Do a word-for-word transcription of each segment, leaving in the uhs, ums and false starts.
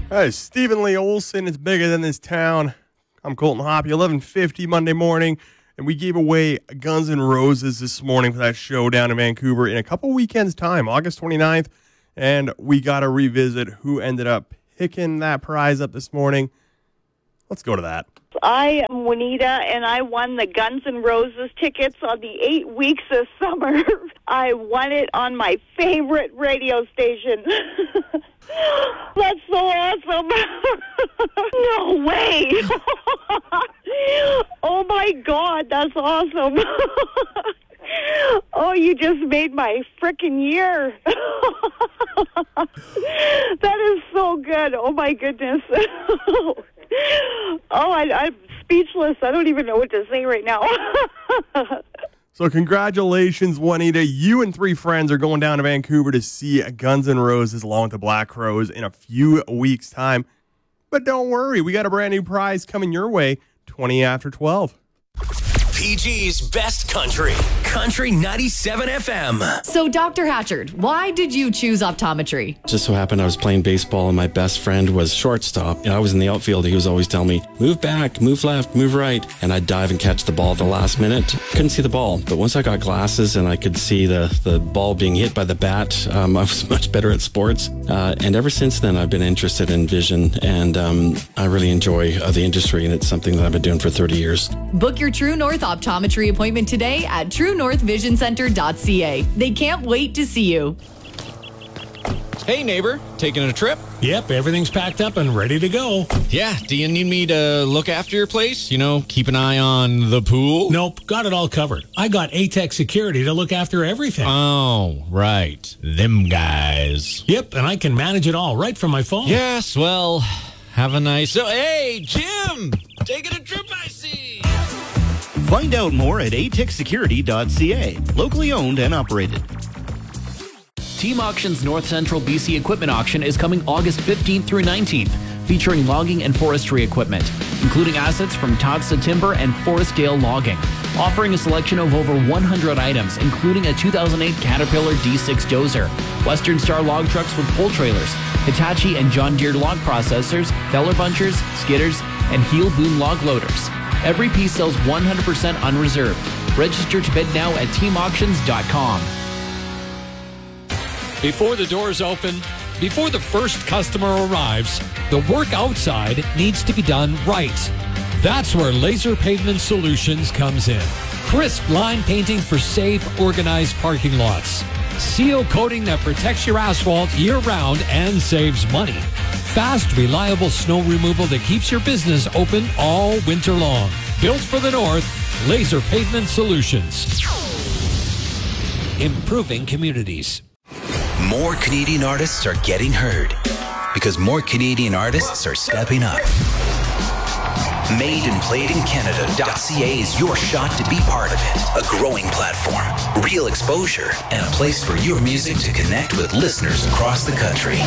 Hey, Stephen Lee Olson is bigger than this town. I'm Colton Hoppy, eleven fifty Monday morning, and we gave away Guns N' Roses this morning for that show down in Vancouver in a couple weekends' time, August twenty-ninth, and we got to revisit who ended up picking that prize up this morning. Let's go to that. I am Juanita, and I won the Guns N' Roses tickets on the eight weeks of summer. I won it on my favorite radio station. That's so awesome. No way. Oh, my God, that's awesome. Oh, you just made my frickin' year. That is so good. Oh, my goodness. Oh, I, I'm speechless. I don't even know what to say right now. So congratulations, Juanita. You and three friends are going down to Vancouver to see Guns N' Roses along with the Black Crowes in a few weeks' time. But don't worry, we got a brand new prize coming your way, twenty after twelve. P G's Best Country, Country ninety-seven F M. So, Doctor Hatchard, why did you choose optometry? Just so happened I was playing baseball and my best friend was shortstop. And I was in the outfield. He was always telling me, move back, move left, move right. And I'd dive and catch the ball at the last minute. Couldn't see the ball. But once I got glasses and I could see the, the ball being hit by the bat, um, I was much better at sports. Uh, and ever since then, I've been interested in vision. And um, I really enjoy uh, the industry. And it's something that I've been doing for thirty years. Book your True North optometry appointment today at true north vision center dot c a. They can't wait to see you. Hey, neighbor, taking a trip? Yep, everything's packed up and ready to go. Yeah, do you need me to look after your place? You know, keep an eye on the pool? Nope, got it all covered. I got A T E C Security to look after everything. Oh, right. Them guys. Yep, and I can manage it all right from my phone. Yes, well, have a nice... Oh, hey, Jim! Taking a trip, I see! Find out more at a t e c security dot c a. Locally owned and operated. Team Auction's North Central B C Equipment Auction is coming August fifteenth through nineteenth, featuring logging and forestry equipment, including assets from Todsa Timber and Forestdale Logging, offering a selection of over one hundred items, including a two thousand eight Caterpillar D six dozer, Western Star log trucks with pull trailers, Hitachi and John Deere log processors, feller bunchers, skidders, and heel boom log loaders. Every piece sells one hundred percent unreserved. Register to bid now at team auctions dot com. Before the doors open, before the first customer arrives, the work outside needs to be done right. That's where Laser Pavement Solutions comes in. Crisp line painting for safe, organized parking lots. Seal coating that protects your asphalt year-round and saves money. Fast, reliable snow removal that keeps your business open all winter long. Built for the North, Laser Pavement Solutions. Improving communities. More Canadian artists are getting heard because more Canadian artists are stepping up. made and played in Canada dot c a is your shot to be part of it. A growing platform, real exposure, and a place for your music to connect with listeners across the country.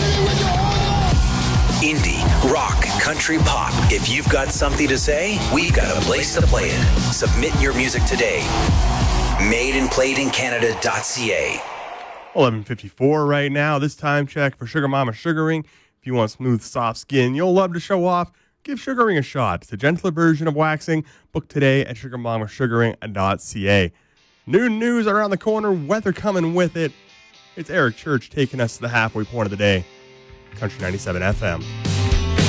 Indie, rock, country, pop. If you've got something to say, we've got a place to play it. Submit your music today. made and played in Canada dot c a. eleven fifty-four right now. This time check for Sugar Mama Sugaring. If you want smooth, soft skin you'll love to show off, give Sugaring a shot. It's a gentler version of waxing. Book today at sugar mama sugaring dot c a. New news around the corner, weather coming with it. It's Eric Church taking us to the halfway point of the day. Country ninety-seven F M.